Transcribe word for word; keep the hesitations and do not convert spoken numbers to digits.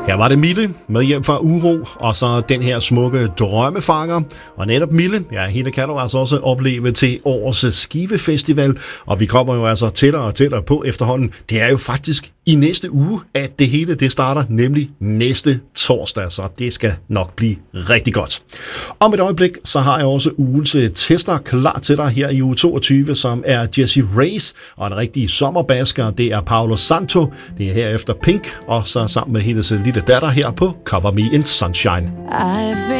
Her var det Mille med hjem fra Uro, og så den her smukke Drømmefanger. Og netop Mille, ja, hende kan du altså også opleve til årets Skive Festival. Og vi kommer jo altså tættere og tættere på efterhånden. Det er jo faktisk i næste uge, at det hele det starter, nemlig næste torsdag. Så det skal nok blive rigtig godt. Om et øjeblik, så har jeg også ugens tester klar til dig her i uge toogtyve, som er Jessie Reyez og en rigtig sommerbasker. Det er Paolo Santo. Det er herefter Pink, og så sammen med hendes lille datter her på Cover Me in Sunshine. I've been